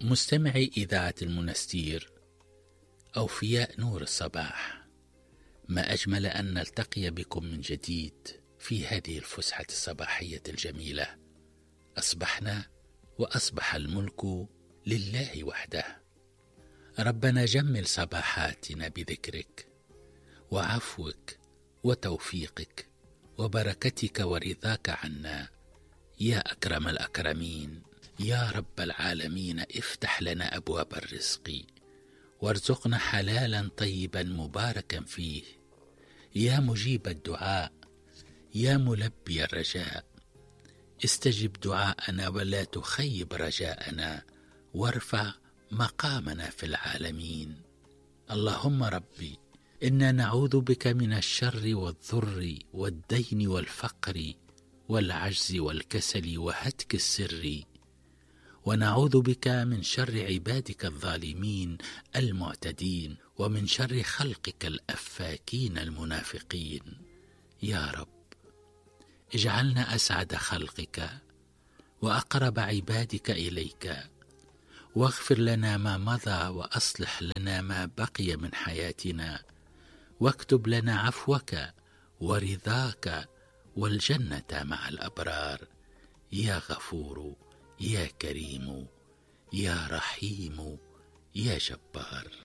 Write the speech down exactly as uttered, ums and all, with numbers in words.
مستمعي إذاعة المنستير، أوفياء نور الصباح، ما أجمل أن نلتقي بكم من جديد في هذه الفسحة الصباحية الجميلة. أصبحنا وأصبح الملك لله وحده. ربنا جمل صباحاتنا بذكرك وعفوك وتوفيقك وبركتك ورضاك عنا يا أكرم الأكرمين. يا رب العالمين، افتح لنا أبواب الرزق وارزقنا حلالا طيبا مباركا فيه. يا مجيب الدعاء، يا ملبي الرجاء، استجب دعاءنا ولا تخيب رجاءنا وارفع مقامنا في العالمين. اللهم ربي، إنا نعوذ بك من الشر والضر والدين والفقر والعجز والكسل وهتك السر، ونعوذ بك من شر عبادك الظالمين المعتدين، ومن شر خلقك الأفاكين المنافقين. يا رب، اجعلنا أسعد خلقك وأقرب عبادك إليك، واغفر لنا ما مضى وأصلح لنا ما بقي من حياتنا، واكتب لنا عفوك ورضاك والجنة مع الأبرار. يا غفور، يا كريم، يا رحيم، يا جبار.